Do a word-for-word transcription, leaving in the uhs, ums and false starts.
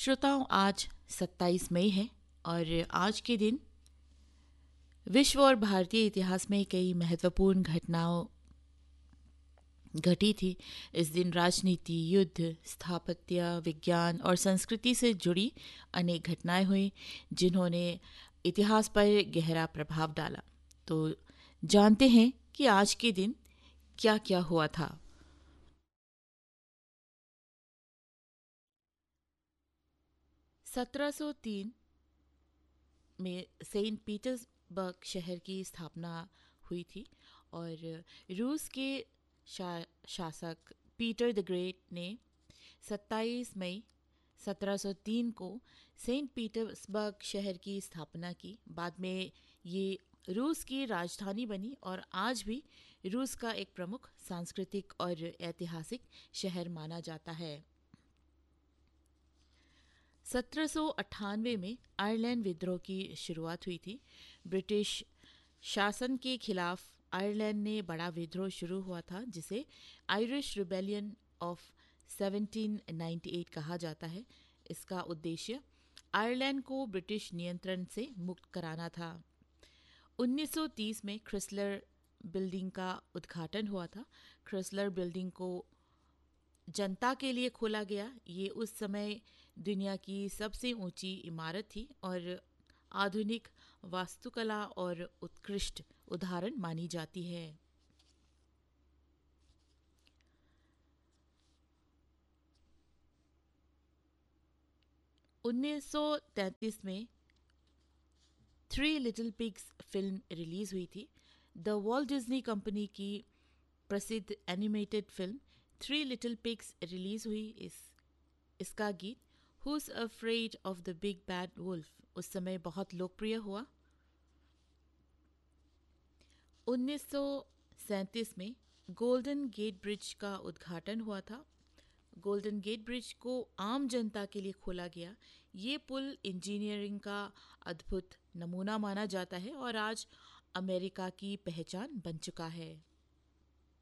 श्रोताओं, आज सत्ताईस मई है और आज के दिन विश्व और भारतीय इतिहास में कई महत्वपूर्ण घटनाओं घटी थी। इस दिन राजनीति, युद्ध, स्थापत्य, विज्ञान और संस्कृति से जुड़ी अनेक घटनाएं हुई जिन्होंने इतिहास पर गहरा प्रभाव डाला। तो जानते हैं कि आज के दिन क्या क्या हुआ था। सत्रह सौ तीन में सेंट पीटर्सबर्ग शहर की स्थापना हुई थी और रूस के शा, शासक पीटर द ग्रेट ने सत्ताईस मई सत्रह सौ तीन को सेंट पीटर्सबर्ग शहर की स्थापना की। बाद में ये रूस की राजधानी बनी और आज भी रूस का एक प्रमुख सांस्कृतिक और ऐतिहासिक शहर माना जाता है। सत्रह सौ अट्ठानवे में आयरलैंड विद्रोह की शुरुआत हुई थी। ब्रिटिश शासन के खिलाफ आयरलैंड ने बड़ा विद्रोह शुरू हुआ था जिसे Irish rebellion of seventeen ninety eight कहा जाता है। इसका उद्देश्य आयरलैंड को ब्रिटिश नियंत्रण से मुक्त कराना था। उन्नीस सौ तीस में क्रिसलर बिल्डिंग का उद्घाटन हुआ था। क्रिसलर बिल्डिंग को जनता के लिए खोला गया। ये उस समय दुनिया की सबसे ऊंची इमारत थी और आधुनिक वास्तुकला और उत्कृष्ट उदाहरण मानी जाती है। उन्नीस सौ तैंतीस में three little pigs film release हुई थी। द वॉल्ट डिज्नी कंपनी की प्रसिद्ध animated film three little pigs release हुई। इस इसका गीत whose afraid of the big bad wolf उस समय बहुत लोकप्रिय हुआ। उन्नीस सौ सैंतीस में गोल्डन गेट ब्रिज का उद्घाटन हुआ था। गोल्डन गेट ब्रिज को आम जनता के लिए खोला गया। ये पुल इंजीनियरिंग का अद्भुत नमूना माना जाता है और आज अमेरिका की पहचान बन चुका है।